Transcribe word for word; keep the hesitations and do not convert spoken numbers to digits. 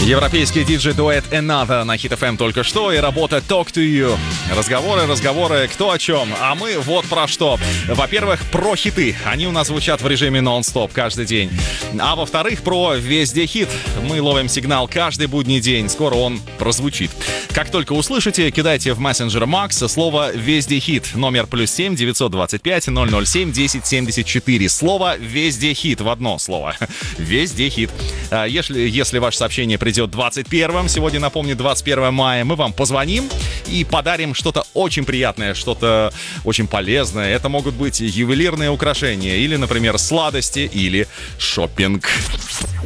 Европейский диджей-дуэт Another на Hit эф эм только что и работа Talk to You. Разговоры, разговоры, кто о чем, а мы вот про что. Во-первых, про хиты. Они у нас звучат в режиме нон-стоп каждый день. А во-вторых, про везде хит. Мы ловим сигнал каждый будний день. Скоро он прозвучит. Как только услышите, кидайте в мессенджер Макс слово «Везде хит». Номер плюс семь девятьсот двадцать пять ноль ноль семь десять семьдесят четыре. Слово «Везде хит» в одно слово. Везде хит. Если, если ваше сообщение придет двадцать первым, сегодня, напомню, двадцать первое мая, мы вам позвоним и подарим что-то очень приятное, что-то очень полезное. Это могут быть ювелирные украшения или, например, сладости или шопинг.